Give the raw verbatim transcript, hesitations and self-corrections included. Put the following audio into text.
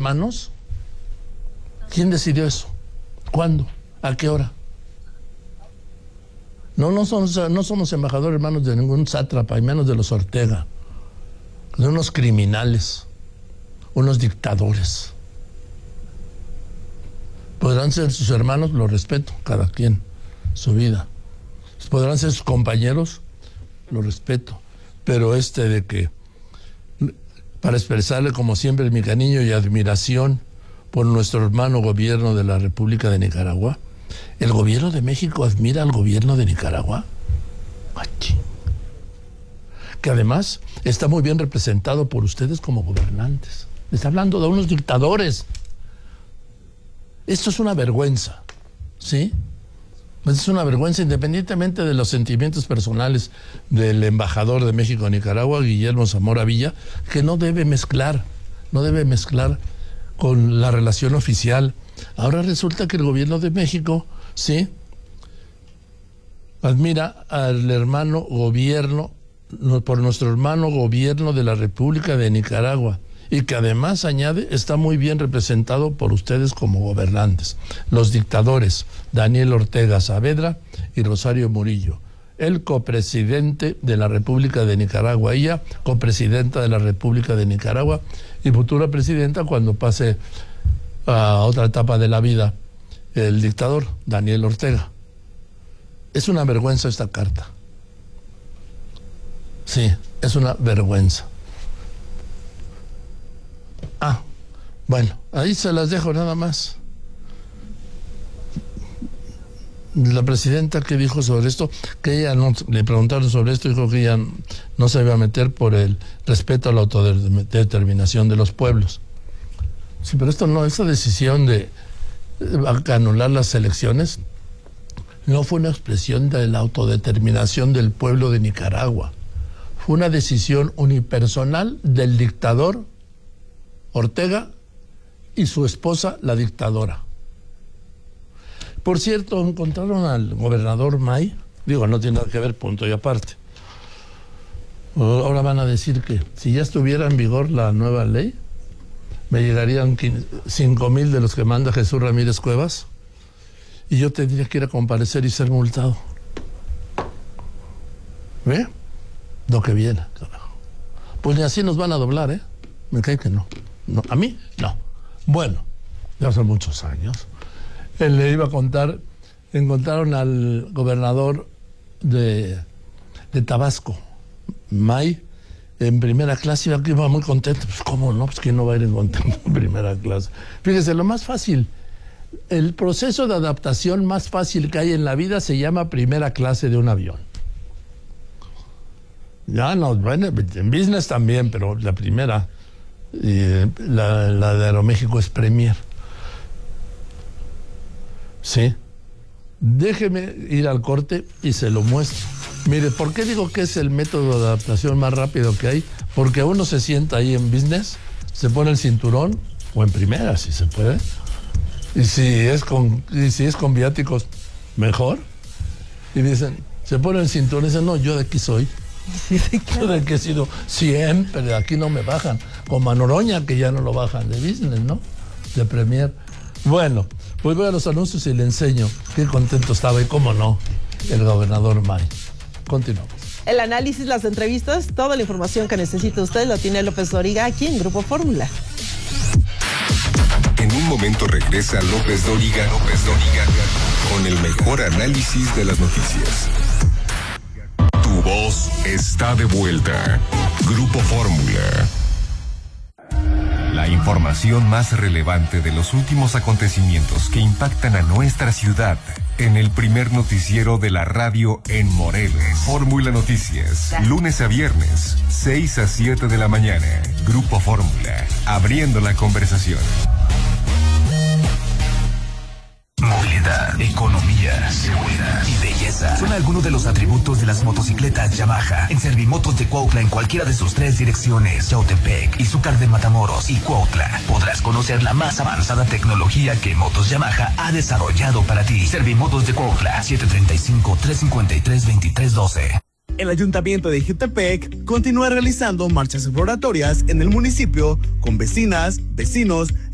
hermanos? ¿Quién decidió eso? ¿Cuándo? ¿A qué hora? No, no somos, no somos embajadores hermanos de ningún sátrapa, y menos de los Ortega, de unos criminales, unos dictadores. Podrán ser sus hermanos, lo respeto, cada quien, su vida. Podrán ser sus compañeros, lo respeto. Pero este de que, para expresarle como siempre mi cariño y admiración por nuestro hermano gobierno de la República de Nicaragua, ¿el gobierno de México admira al gobierno de Nicaragua? Achí. Que además está muy bien representado por ustedes como gobernantes. Está hablando de unos dictadores. Esto es una vergüenza, ¿sí? Es una vergüenza, independientemente de los sentimientos personales del embajador de México en Nicaragua, Guillermo Zamora Villa, que no debe mezclar, no debe mezclar con la relación oficial. Ahora resulta que el gobierno de México, ¿sí?, admira al hermano gobierno, por nuestro hermano gobierno de la República de Nicaragua, y que además, añade, está muy bien representado por ustedes como gobernantes, los dictadores Daniel Ortega Saavedra y Rosario Murillo, el copresidente de la República de Nicaragua, ella copresidenta de la República de Nicaragua y futura presidenta cuando pase a otra etapa de la vida el dictador Daniel Ortega. Es una vergüenza esta carta. Sí, es una vergüenza. Ah, bueno, ahí se las dejo nada más. La presidenta que dijo sobre esto, que ella no, le preguntaron sobre esto, dijo que ella no se iba a meter por el respeto a la autodeterminación de los pueblos. Sí, pero esto no, esa decisión de anular las elecciones no fue una expresión de la autodeterminación del pueblo de Nicaragua. Fue una decisión unipersonal del dictador Ortega y su esposa, la dictadora. Por cierto, encontraron al gobernador May, digo, no tiene nada que ver, punto y aparte. Ahora van a decir que si ya estuviera en vigor la nueva ley, me llegarían cinco mil de los que manda Jesús Ramírez Cuevas y yo tendría que ir a comparecer y ser multado. ¿Ve? Lo que viene, carajo. Pues ni así nos van a doblar, ¿eh? Me cae que no. No, a mí, no. Bueno, ya son muchos años. Él le iba a contar, encontraron al gobernador de, de Tabasco, May, en primera clase, y aquí iba muy contento. Pues, ¿cómo no? Pues, ¿quién no va a ir en contento en primera clase? Fíjese, lo más fácil, el proceso de adaptación más fácil que hay en la vida se llama primera clase de un avión. Ya no, bueno, en business también, pero la primera... Y la, la de Aeroméxico es Premier. Sí. Déjeme ir al corte y se lo muestro. Mire, ¿por qué digo que es el método de adaptación más rápido que hay? Porque uno se sienta ahí en business, se pone el cinturón, o en primera, si se puede, y si es con, y si es con viáticos, mejor. Y dicen, se pone el cinturón y dicen, no, yo de aquí soy. Sí, sí, claro. Yo de que he sido siempre, de aquí no me bajan. Como a Noroña, que ya no lo bajan de business, ¿no? De Premier. Bueno, pues voy a los anuncios y le enseño qué contento estaba y cómo no, el gobernador May. Continuamos. El análisis, las entrevistas, toda la información que necesita usted lo tiene López Dóriga aquí en Grupo Fórmula. En un momento regresa López Dóriga, López Dóriga, con el mejor análisis de las noticias. Tu voz está de vuelta. Grupo Fórmula. La información más relevante de los últimos acontecimientos que impactan a nuestra ciudad en el primer noticiero de la radio en Morelos. Fórmula Noticias, lunes a viernes, seis a siete de la mañana. Grupo Fórmula, abriendo la conversación. Movilidad, economía, seguridad y belleza son algunos de los atributos de las motocicletas Yamaha. En Servimotos de Cuautla, en cualquiera de sus tres direcciones, Yautepec, Izúcar de Matamoros y Cuautla, podrás conocer la más avanzada tecnología que Motos Yamaha ha desarrollado para ti. Servimotos de Cuautla, siete tres cinco, tres cinco tres, dos tres uno dos. El Ayuntamiento de Yautepec continúa realizando marchas exploratorias en el municipio con vecinas, vecinos